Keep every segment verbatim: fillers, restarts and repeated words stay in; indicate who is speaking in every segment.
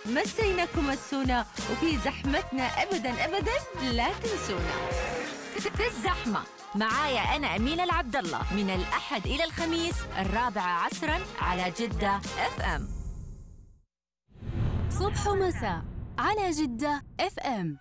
Speaker 1: مسيناكم مسونا، وفي زحمتنا أبدا أبدا لا تنسونا.
Speaker 2: في الزحمة معايا أنا أمينة العبد الله من الأحد إلى الخميس الرابعة عصرا على جدة اف ام.
Speaker 3: صبح ومساء على جدة اف ام.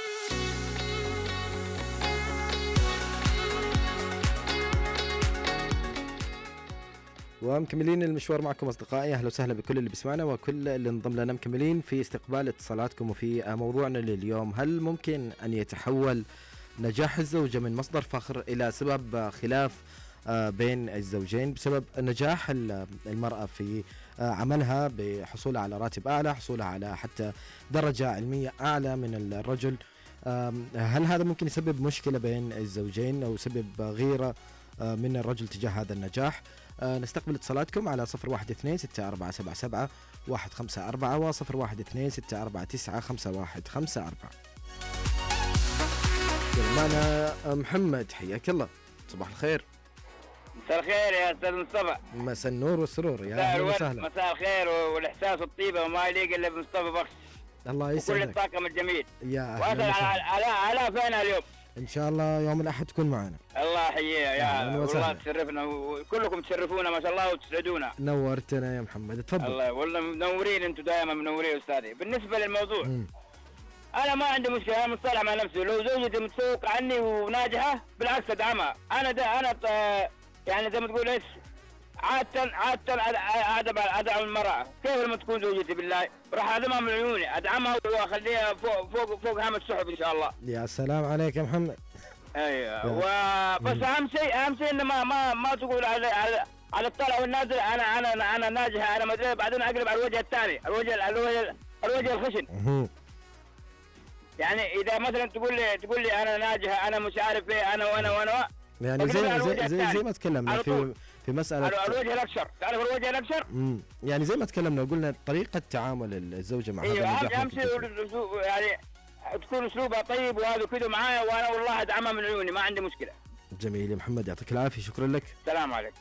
Speaker 4: ومكملين المشوار معكم أصدقائي. أهلا وسهلا بكل اللي بيسمعنا وكل اللي انضم لنا. مكملين في استقبال اتصالاتكم وفي موضوعنا لليوم: هل ممكن أن يتحول نجاح الزوجة من مصدر فخر إلى سبب خلاف بين الزوجين بسبب نجاح المرأة في عملها بحصولها على راتب أعلى، حصولها على حتى درجة علمية أعلى من الرجل؟ هل هذا ممكن يسبب مشكلة بين الزوجين أو يسبب غيرة من الرجل تجاه هذا النجاح؟ نستقبل اتصالاتكم على صفر واحد اثنين ستة أربعة سبعة سبعة واحد خمسة أربعة وصفر واحد اثنين ستة أربعة تسعة خمسة واحد خمسة أربعة. معنا محمد، حياك الله، صباح الخير.
Speaker 5: مساء الخير يا استاذ مصطفى.
Speaker 4: مساء النور والسرور، يا اهلا وسهلا.
Speaker 5: مساء الخير والاحساس والطيبه وما يليق الا بمصطفى بخش.
Speaker 4: الله يسعدك.
Speaker 5: وكل الطاقم الجميل.
Speaker 4: يا
Speaker 5: اهلا وسهلا. على على فين اليوم؟
Speaker 4: ان شاء الله يوم الاحد تكون معنا.
Speaker 5: الله يحييه يا والله تشرفنا وكلكم تشرفونا ما شاء الله وتسعدونا.
Speaker 4: نورتنا يا محمد، تفضل.
Speaker 5: الله والله منورين انتم، دائما منورين استاذي. بالنسبه للموضوع م. انا ما عندي مشكله، انا مصالح مع نفسي. لو زوجتي متفوقه عني وناجحه بالعكس ادعمها. انا ده انا يعني زي ما تقول ايش، عادة عادة ادعم ادعم المرأة. كيف لما تكون زوجتي بالله راح ادعمها من عيوني، ادعمها واخليها فوق فوق فوق هام السحب ان شاء الله.
Speaker 4: يا سلام عليك يا محمد.
Speaker 5: ايوه وبس اهم شيء اهم شيء انه ما ما ما تقول على على, على الطلع والنازل انا انا انا ناجحه انا مدري، بعدين اقلب على الوجه الثاني، الوجه الوجه الوجه الخشن. يعني اذا مثلا تقول لي تقول لي انا ناجحه انا مش عارف ايه انا وانا وانا
Speaker 4: يعني زي زي, زي زي ما تكلمنا في في مساله
Speaker 5: الوجه الاكشر. تعرف الوجه الاكشر؟
Speaker 4: امم يعني زي ما تكلمنا وقلنا طريقه تعامل الزوجه مع
Speaker 5: أيوة
Speaker 4: هذا النجاح.
Speaker 5: اهم شيء يعني تكون اسلوبها طيب وهذا كذا معايا، وانا والله ادعمها من عيوني ما عندي مشكله.
Speaker 4: جميل يا محمد، يعطيك العافيه، شكرا لك.
Speaker 5: السلام عليكم.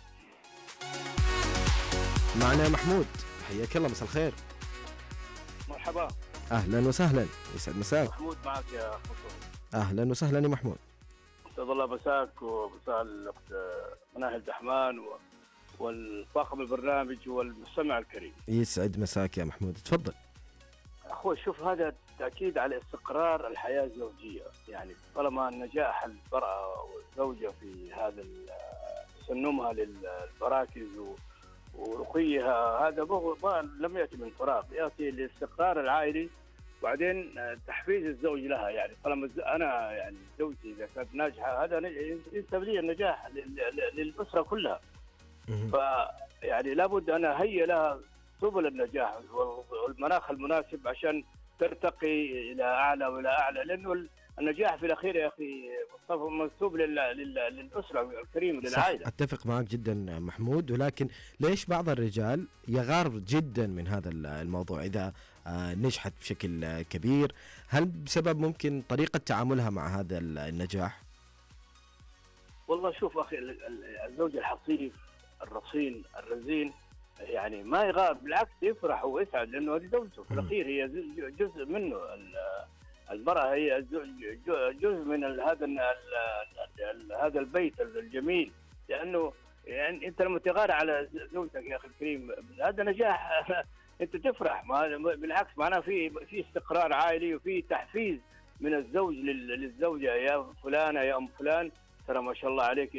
Speaker 4: معنا محمود، حياك الله، مساء الخير.
Speaker 6: مرحبا.
Speaker 4: اهلا وسهلا، يسعد مساك.
Speaker 6: محمود معك يا خصوص.
Speaker 4: اهلا وسهلا يا محمود.
Speaker 6: اسعد الله مساك ومساء الاخت مناهل الدحمان والطاقم البرنامج والمستمع الكريم.
Speaker 4: يسعد مساك يا محمود، تفضل.
Speaker 6: اخوي شوف، هذا تاكيد على استقرار الحياه الزوجيه. يعني طالما نجاح المراه والزوجه في هذا تسنمها للمراكز ورقيها، هذا ما لم ياتي من فراغ، ياتي للاستقرار العائلي وبعدين تحفيز الزوج لها. يعني طالما انا يعني زوجتي اذا كانت ناجحه هذا ينسب لي النجاح للاسره كلها. فيعني لابد ان اهيئ لها سبل النجاح والمناخ المناسب عشان ترتقي الى اعلى والى اعلى، لانه النجاح في الاخير يا اخي مصطفى منسوب للاسره الكريمه للعائله.
Speaker 4: اتفق معك جدا محمود، ولكن ليش بعض الرجال يغار جدا من هذا الموضوع اذا نجحت بشكل كبير؟ هل بسبب ممكن طريقه تعاملها مع هذا النجاح؟
Speaker 6: والله شوف اخي، الزوج الحصيف الرصين الرزين يعني ما يغار، بالعكس يفرح ويسعد لانه هذه زوجته في الاخير، هي جزء منه. المرأة هي جزء من هذا هذا البيت الجميل، لأنه يعني أنت لما تغار على زوجتك يا أخي الكريم هذا نجاح. أنت تفرح، بالعكس معناه في في استقرار عائلي وفي تحفيز من الزوج للزوجة. يا فلانة يا أم فلان ترى ما شاء الله عليك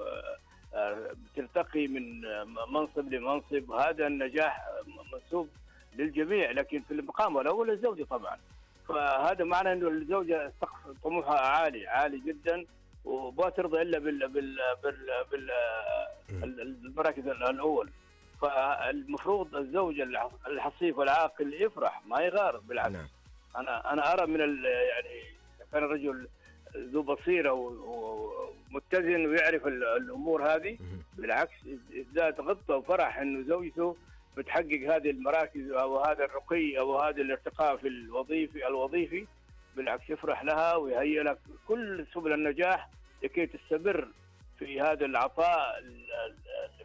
Speaker 6: بترتقي من منصب لمنصب، هذا النجاح منسوب للجميع، لكن في المقام الأول الزوجة طبعا. فهذا معنى انه الزوجه سقف طموحها عالي عالي جدا وما ترضى الا بال بال بال بالمراكز الاول. فالمفروض الزوج الحصيف والعاقل يفرح ما يغار، بالعكس. نعم. انا انا ارى من يعني كان الرجل ذو بصيره ومتزن ويعرف الامور هذه، بالعكس ازداد غبطه وفرح انه زوجته بتحقق هذه المراكز او هذا الرقي او هذا الارتقاء في الوظيفي الوظيفي بالعكس يفرح لها ويهيئ لك كل سبل النجاح لكي تستمر في هذا العطاء